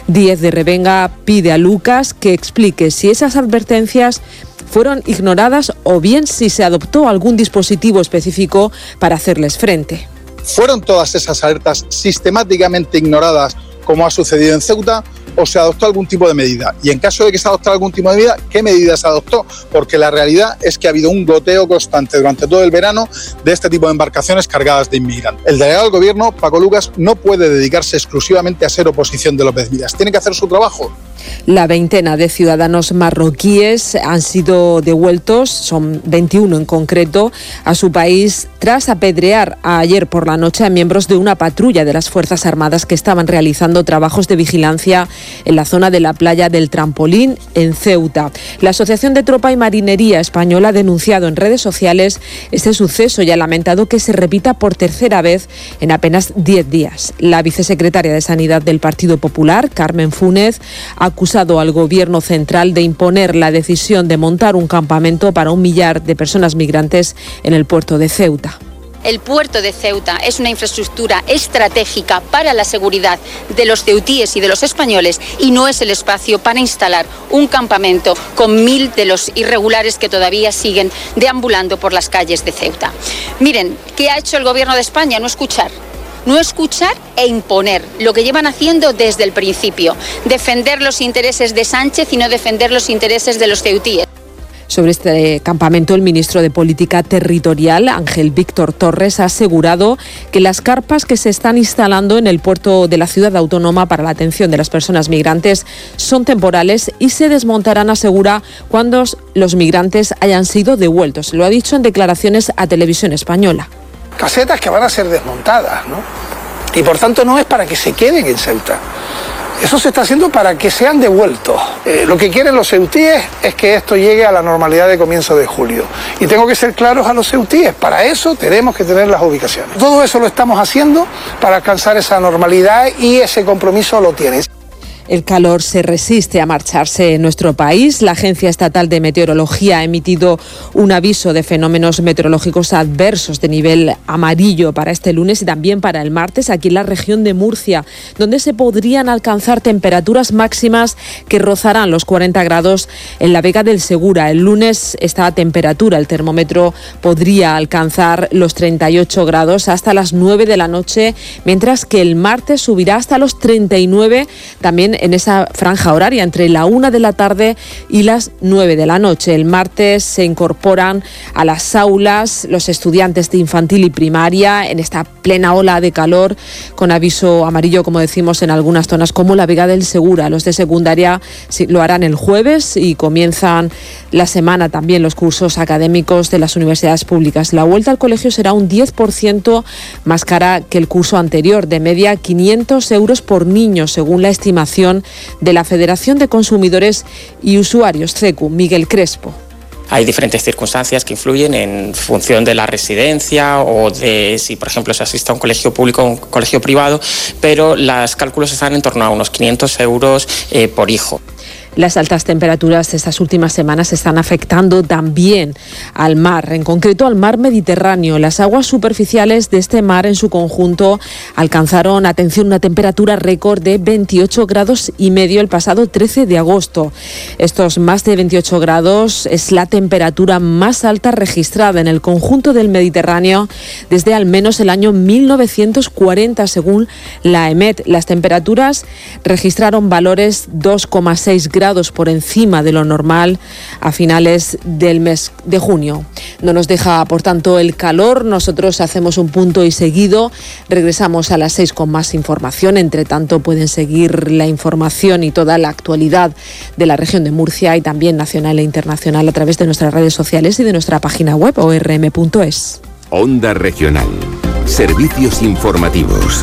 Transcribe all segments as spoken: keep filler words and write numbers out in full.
Díez de Revenga pide a Lucas que explique si esas advertencias fueron ignoradas o bien si se adoptó algún dispositivo específico para hacerles frente. ¿Fueron todas esas alertas sistemáticamente ignoradas, como ha sucedido en Ceuta, o se adoptó algún tipo de medida? Y en caso de que se adoptara algún tipo de medida, ¿qué medidas se adoptó? Porque la realidad es que ha habido un goteo constante durante todo el verano de este tipo de embarcaciones cargadas de inmigrantes. El delegado del Gobierno, Paco Lucas, no puede dedicarse exclusivamente a ser oposición de López Miras. Tiene que hacer su trabajo. La veintena de ciudadanos marroquíes han sido devueltos, son veintiuno en concreto, a su país tras apedrear ayer por la noche a miembros de una patrulla de las Fuerzas Armadas que estaban realizando trabajos de vigilancia en la zona de la playa del Trampolín, en Ceuta. La Asociación de Tropa y Marinería Española ha denunciado en redes sociales este suceso y ha lamentado que se repita por tercera vez en apenas diez días. La vicesecretaria de Sanidad del Partido Popular, Carmen Funes, ha acusado al Gobierno central de imponer la decisión de montar un campamento para un millar de personas migrantes en el puerto de Ceuta. El puerto de Ceuta es una infraestructura estratégica para la seguridad de los ceutíes y de los españoles y no es el espacio para instalar un campamento con mil de los irregulares que todavía siguen deambulando por las calles de Ceuta. Miren, ¿qué ha hecho el Gobierno de España? No escuchar. No escuchar e imponer, lo que llevan haciendo desde el principio. Defender los intereses de Sánchez y no defender los intereses de los ceutíes. Sobre este campamento, el ministro de Política Territorial, Ángel Víctor Torres, ha asegurado que las carpas que se están instalando en el puerto de la ciudad autónoma para la atención de las personas migrantes son temporales y se desmontarán, asegura, cuando los migrantes hayan sido devueltos. Lo ha dicho en declaraciones a Televisión Española. Casetas que van a ser desmontadas, ¿no? Y por tanto no es para que se queden en Ceuta. Eso se está haciendo para que sean devueltos. Eh, lo que quieren los ceutíes es que esto llegue a la normalidad de comienzo de julio. Y tengo que ser claros a los ceutíes. Para eso tenemos que tener las ubicaciones. Todo eso lo estamos haciendo para alcanzar esa normalidad y ese compromiso lo tienen. El calor se resiste a marcharse en nuestro país. La Agencia Estatal de Meteorología ha emitido un aviso de fenómenos meteorológicos adversos de nivel amarillo para este lunes y también para el martes aquí en la región de Murcia, donde se podrían alcanzar temperaturas máximas que rozarán los cuarenta grados en la Vega del Segura. El lunes esta temperatura, el termómetro, podría alcanzar los treinta y ocho grados hasta las nueve de la noche, mientras que el martes subirá hasta los treinta y nueve, también en esa franja horaria entre la una de la tarde y las nueve de la noche. El martes se incorporan a las aulas los estudiantes de infantil y primaria en esta plena ola de calor con aviso amarillo, como decimos, en algunas zonas como la Vega del Segura. Los de secundaria lo harán el jueves y comienzan la semana también los cursos académicos de las universidades públicas. La vuelta al colegio será un diez por ciento más cara que el curso anterior, de media quinientos euros por niño, según la estimación de la Federación de Consumidores y Usuarios, CECU, Miguel Crespo. Hay diferentes circunstancias que influyen en función de la residencia o de si, por ejemplo, se asiste a un colegio público o un colegio privado, pero los cálculos están en torno a unos quinientos euros eh, por hijo. Las altas temperaturas de estas últimas semanas están afectando también al mar, en concreto al mar Mediterráneo. Las aguas superficiales de este mar en su conjunto alcanzaron, atención, una temperatura récord de veintiocho grados y medio el pasado trece de agosto. Estos más de veintiocho grados es la temperatura más alta registrada en el conjunto del Mediterráneo desde al menos el año mil novecientos cuarenta, según la EMET. Las temperaturas registraron valores dos coma seis grados por encima de lo normal a finales del mes de junio. No nos deja, por tanto, el calor. Nosotros hacemos un punto y seguido. Regresamos a las seis con más información. Entre tanto, pueden seguir la información y toda la actualidad de la región de Murcia y también nacional e internacional a través de nuestras redes sociales y de nuestra página web o r m punto es. Onda Regional. Servicios informativos.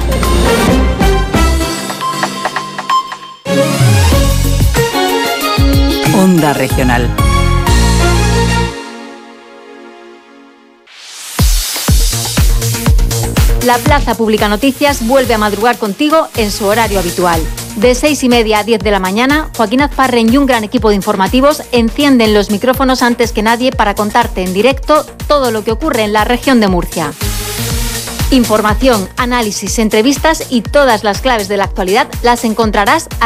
Onda Regional. La Plaza Pública Noticias vuelve a madrugar contigo en su horario habitual. De seis y media a diez de la mañana, Joaquín Azparren y un gran equipo de informativos encienden los micrófonos antes que nadie para contarte en directo todo lo que ocurre en la región de Murcia. Información, análisis, entrevistas y todas las claves de la actualidad las encontrarás